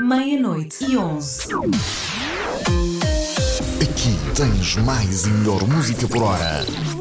meia-noite e 11. Aqui tens mais e melhor música por hora.